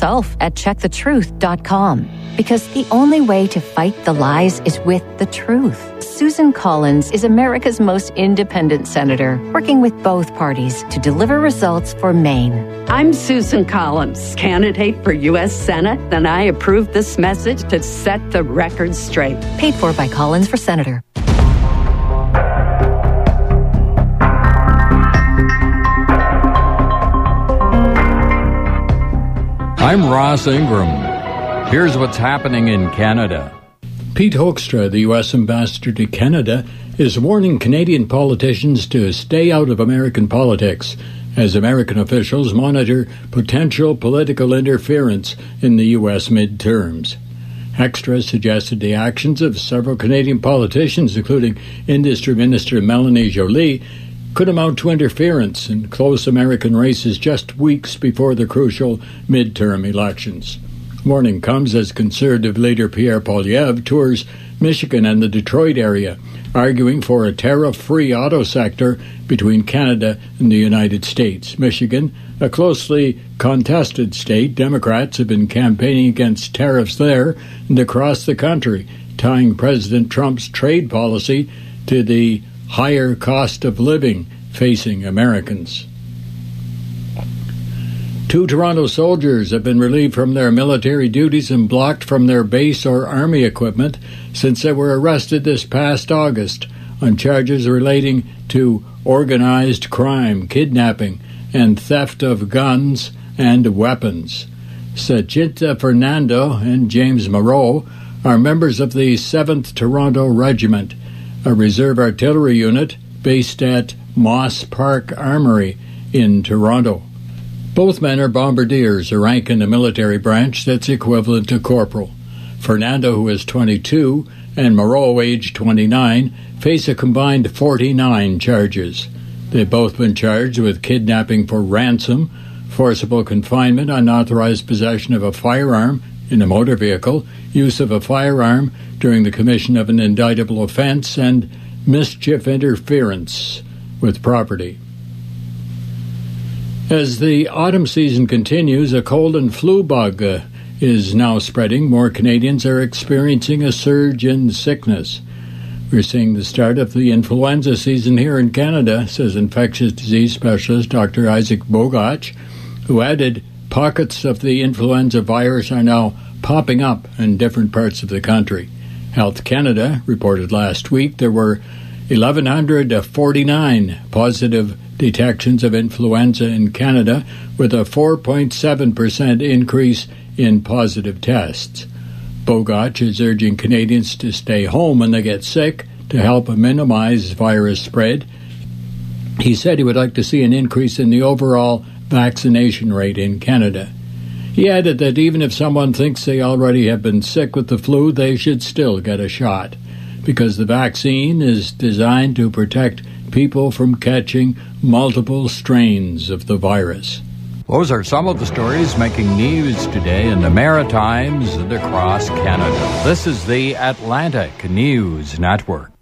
yourself at checkthetruth.com. Because the only way to fight the lies is with the truth. Susan Collins is America's most independent senator, working with both parties to deliver results for Maine. I'm Susan Collins, candidate for U.S. Senate, and I approve this message to set the record straight. Paid for by Collins for Senator. I'm Ross Ingram. Here's what's happening in Canada. Pete Hoekstra, the U.S. ambassador to Canada, is warning Canadian politicians to stay out of American politics as American officials monitor potential political interference in the U.S. midterms. Hoekstra suggested the actions of several Canadian politicians, including Industry Minister Melanie Joly, could amount to interference in close American races just weeks before the crucial midterm elections. Warning comes as Conservative leader Pierre Poilievre tours Michigan and the Detroit area, arguing for a tariff-free auto sector between Canada and the United States. Michigan, a closely contested state, Democrats have been campaigning against tariffs there and across the country, tying President Trump's trade policy to the higher cost of living facing Americans. 2 Toronto soldiers have been relieved from their military duties and blocked from their base or army equipment since they were arrested this past August on charges relating to organized crime, kidnapping, and theft of guns and weapons. Sachinta Fernando and James Moreau are members of the 7th Toronto Regiment, a reserve artillery unit based at Moss Park Armory in Toronto. Both men are bombardiers, a rank in the military branch that's equivalent to corporal. Fernando, who is 22, and Moreau, aged 29, face a combined 49 charges. They've both been charged with kidnapping for ransom, forcible confinement, unauthorized possession of a firearm in a motor vehicle, use of a firearm during the commission of an indictable offense, and mischief interference with property. As the autumn season continues, a cold and flu bug is now spreading. More Canadians are experiencing a surge in sickness. We're seeing the start of the influenza season here in Canada, says infectious disease specialist Dr. Isaac Bogach, who added pockets of the influenza virus are now popping up in different parts of the country. Health Canada reported last week there were 1,149 positive detections of influenza in Canada, with a 4.7% increase in positive tests. Bogach is urging Canadians to stay home when they get sick to help minimize virus spread. He said he would like to see an increase in the overall vaccination rate in Canada. He added that even if someone thinks they already have been sick with the flu, they should still get a shot, because the vaccine is designed to protect people from catching multiple strains of the virus. Those are some of the stories making news today in the Maritimes and across Canada. This is the Atlantic News Network.